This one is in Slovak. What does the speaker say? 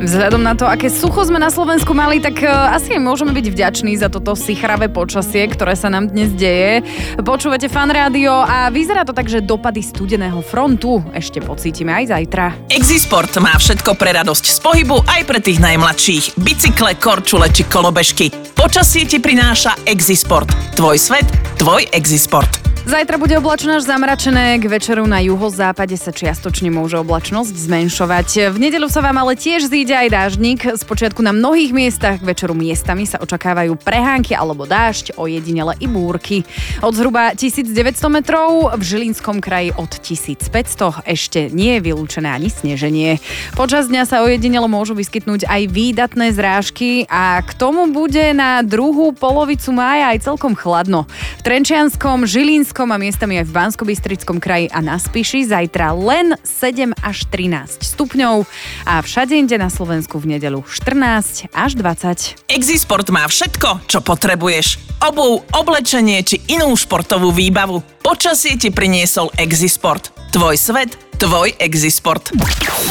Vzhľadom na to, aké sucho sme na Slovensku mali, tak asi aj môžeme byť vďační za toto sichravé počasie, ktoré sa nám dnes deje. Počúvate Fan Rádio a vyzerá to tak, že dopady studeného frontu ešte pocítime aj zajtra. Exisport má všetko pre radosť z pohybu aj pre tých najmladších. Bicykle, korčule či kolobežky. Počasie ti prináša Exisport. Tvoj svet, tvoj Exisport. Zajtra bude oblačno až zamračené, k večeru na juhozápade sa čiastočne môže oblačnosť zmenšovať. V nedeľu sa vám ale tiež zíde aj dáždnik. Spočiatku na mnohých miestach, k večeru miestami sa očakávajú prehánky alebo dážď, ojedinele i búrky. Od zhruba 1900 metrov, v Žilinskom kraji od 1500. Ešte nie je vylúčené ani sneženie. Počas dňa sa ojedinele môžu vyskytnúť aj výdatné zrážky a k tomu bude na druhú polovicu mája aj celkom chladno. V Trenčianskom, Žilinskom a miestami aj v Banskobystrickom kraji a na Spiši zajtra len 7 až 13 stupňov a všade inde na Slovensku v nedeľu 14 až 20. Exisport má všetko, čo potrebuješ. Obuv, oblečenie či inú športovú výbavu. Počasie ti priniesol Exisport. Tvoj svet, tvoj Exisport.